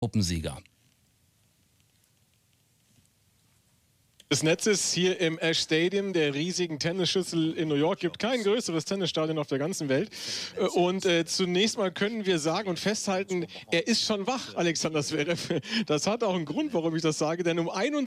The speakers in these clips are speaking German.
Open-Sieger. Des Netzes hier im Ash Stadium, der riesigen Tennisschüssel in New York. Gibt kein größeres Tennisstadion auf der ganzen Welt. Und zunächst mal können wir sagen und festhalten, er ist schon wach, Alexander Zverev. Das hat auch einen Grund, warum ich das sage, denn um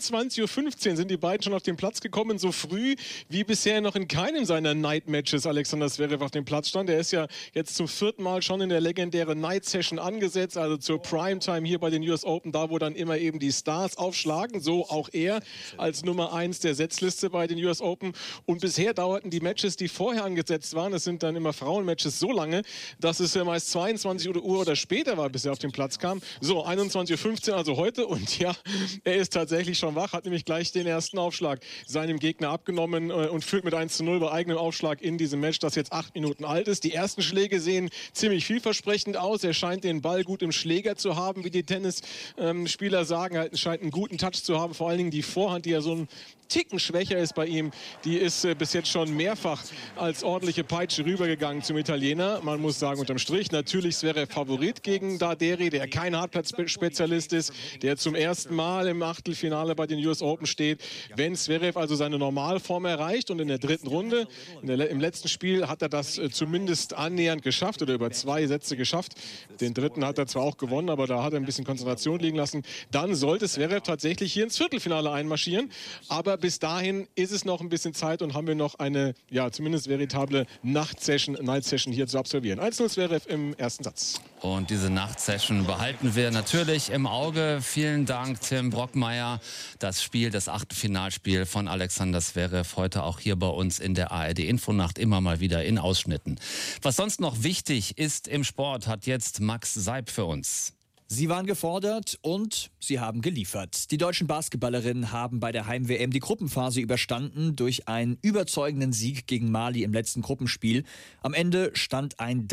21:15 Uhr sind die beiden schon auf den Platz gekommen, so früh wie bisher noch in keinem seiner Night-Matches Alexander Zverev auf dem Platz stand. Er ist ja jetzt zum 4. Mal schon in der legendären Night-Session angesetzt, also zur Primetime hier bei den US Open, da wo dann immer eben die Stars aufschlagen, so auch er als Nummer 1 der Setzliste bei den US Open. Und bisher dauerten die Matches, die vorher angesetzt waren, das sind dann immer Frauenmatches, so lange, dass es ja meist 22 Uhr oder später war, bis er auf den Platz kam. So, 21:15 Uhr also heute, und ja, er ist tatsächlich schon wach, hat nämlich gleich den ersten Aufschlag seinem Gegner abgenommen und führt mit 1:0 bei eigenem Aufschlag in diesem Match, das jetzt 8 Minuten alt ist. Die ersten Schläge sehen ziemlich vielversprechend aus. Er scheint den Ball gut im Schläger zu haben, wie die Tennisspieler sagen. Er scheint einen guten Touch zu haben, vor allen Dingen die Vorhand, die ja so ein Ticken schwächer ist bei ihm, die ist bis jetzt schon mehrfach als ordentliche Peitsche rübergegangen zum Italiener. Man muss sagen, unterm Strich, natürlich wäre Favorit gegen Darderi, der kein Hartplatzspezialist ist, der zum ersten Mal im Achtelfinale bei den US Open steht. Wenn Zverev also seine Normalform erreicht und in der dritten Runde, im letzten Spiel hat er das zumindest annähernd geschafft oder über 2 Sätze geschafft. Den dritten hat er zwar auch gewonnen, aber da hat er ein bisschen Konzentration liegen lassen. Dann sollte Zverev tatsächlich hier ins Viertelfinale einmarschieren. Aber bis dahin ist es noch ein bisschen Zeit und haben wir noch eine, ja, zumindest veritable Night-Session hier zu absolvieren. 1:0 Zverev im ersten Satz. Und diese Nachtsession behalten wir natürlich im Auge. Vielen Dank, Tim Brockmeier. Das Spiel, das Achtelfinalspiel von Alexander Zverev, heute auch hier bei uns in der ARD-Infonacht, immer mal wieder in Ausschnitten. Was sonst noch wichtig ist im Sport, hat jetzt Max Seib für uns. Sie waren gefordert und sie haben geliefert. Die deutschen Basketballerinnen haben bei der Heim-WM die Gruppenphase überstanden durch einen überzeugenden Sieg gegen Mali im letzten Gruppenspiel. Am Ende stand ein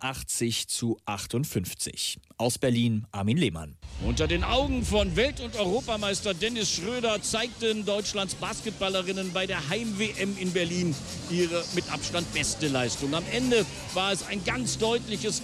83:58. Aus Berlin, Armin Lehmann. Unter den Augen von Welt- und Europameister Dennis Schröder zeigten Deutschlands Basketballerinnen bei der Heim-WM in Berlin ihre mit Abstand beste Leistung. Am Ende war es ein ganz deutliches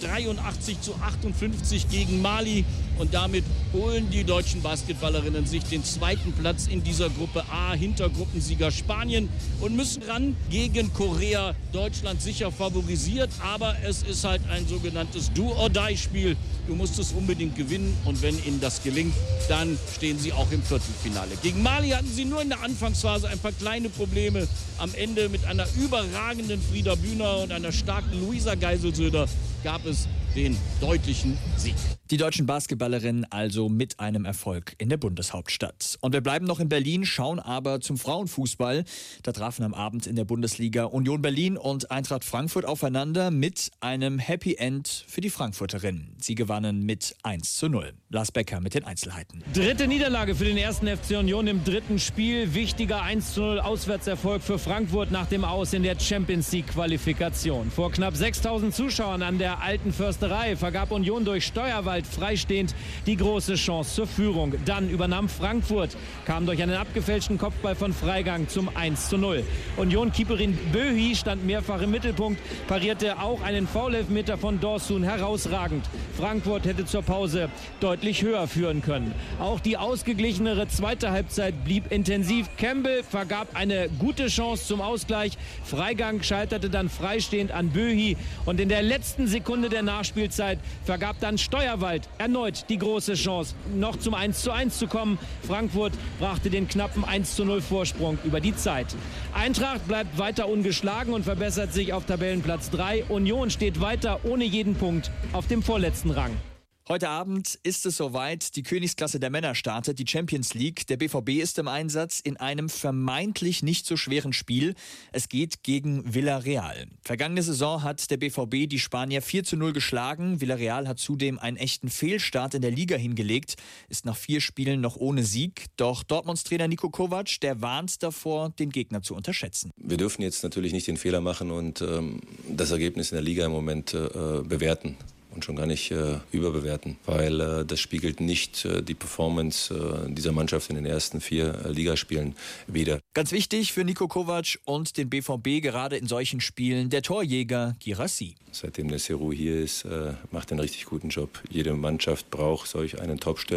83:58 gegen Mali. Und damit holen die deutschen Basketballerinnen sich den zweiten Platz in dieser Gruppe A hinter Gruppensieger Spanien und müssen ran gegen Korea. Deutschland sicher favorisiert, aber es ist halt ein sogenanntes Do-or-Die-Spiel. Du musst es unbedingt gewinnen und wenn ihnen das gelingt, dann stehen sie auch im Viertelfinale. Gegen Mali hatten sie nur in der Anfangsphase ein paar kleine Probleme. Am Ende mit einer überragenden Frieda Bühner und einer starken Luisa Geiselsöder gab es den deutlichen Sieg. Die deutschen Basketballerinnen also mit einem Erfolg in der Bundeshauptstadt. Und wir bleiben noch in Berlin, schauen aber zum Frauenfußball. Da trafen am Abend in der Bundesliga Union Berlin und Eintracht Frankfurt aufeinander mit einem Happy End für die Frankfurterinnen. Sie gewannen mit 1:0. Lars Becker mit den Einzelheiten. Dritte Niederlage für den ersten FC Union im dritten Spiel. Wichtiger 1:0 Auswärtserfolg für Frankfurt nach dem Aus in der Champions League Qualifikation. Vor knapp 6.000 Zuschauern an der Alten Försterei vergab Union durch Steuerwald freistehend die große Chance zur Führung. Dann übernahm Frankfurt, kam durch einen abgefälschten Kopfball von Freigang zum 1:0. Union-Keeperin Böhi stand mehrfach im Mittelpunkt, parierte auch einen Foul-Elfmeter von Dorsun herausragend. Frankfurt hätte zur Pause deutlich höher führen können. Auch die ausgeglichenere zweite Halbzeit blieb intensiv. Campbell vergab eine gute Chance zum Ausgleich. Freigang scheiterte dann freistehend an Böhi und in der letzten Sekunde der Nachspielzeit vergab dann Steuerwald erneut die große Chance, noch zum 1:1 zu kommen. Frankfurt brachte den knappen 1:0 Vorsprung über die Zeit. Eintracht bleibt weiter ungeschlagen und verbessert sich auf Tabellenplatz 3. Union steht weiter ohne jeden Punkt auf dem vorletzten Rang. Heute Abend ist es soweit, die Königsklasse der Männer startet, die Champions League. Der BVB ist im Einsatz in einem vermeintlich nicht so schweren Spiel. Es geht gegen Villarreal. Vergangene Saison hat der BVB die Spanier 4:0 geschlagen. Villarreal hat zudem einen echten Fehlstart in der Liga hingelegt, ist nach 4 Spielen noch ohne Sieg. Doch Dortmunds Trainer Niko Kovac, der warnt davor, den Gegner zu unterschätzen. Wir dürfen jetzt natürlich nicht den Fehler machen und das Ergebnis in der Liga im Moment bewerten. und schon gar nicht überbewerten, weil das spiegelt nicht die Performance dieser Mannschaft in den ersten 4 Ligaspielen wider. Ganz wichtig für Niko Kovac und den BVB gerade in solchen Spielen der Torjäger Guirassy. Seitdem der Serhou hier ist, macht er einen richtig guten Job. Jede Mannschaft braucht solch einen Top-Stürmer.